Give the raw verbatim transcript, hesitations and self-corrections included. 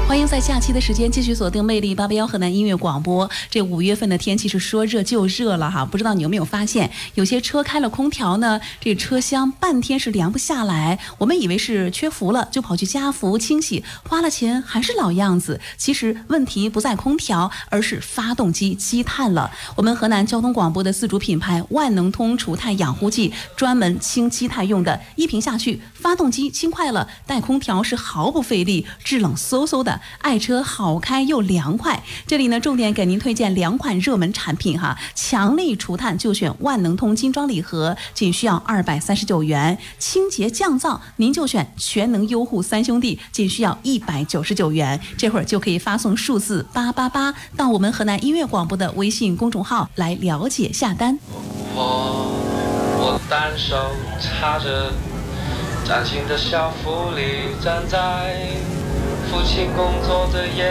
欢迎在假期的时间继续锁定魅力八八幺河南音乐广播。这五月份的天气是说热就热了哈，不知道你有没有发现，有些车开了空调呢，这车厢半天是凉不下来。我们以为是缺氟了，就跑去加氟清洗，花了钱还是老样子。其实问题不在空调，而是发动机积碳了。我们河南交通广播的自主品牌万能通除碳养护剂，专门清积碳用的，一瓶下去，发动机轻快了，带空调是毫不费力，制冷嗖嗖的。爱车好开又凉快，这里呢重点给您推荐两款热门产品哈，强力除碳就选万能通精装礼盒，仅需要二百三十九元；清洁降噪您就选全能优护三兄弟，仅需要一百九十九元。这会儿就可以发送数字八八八到我们河南音乐广播的微信公众号来了解下单。 我我单手插着崭新的校服里，站在父亲工作的夜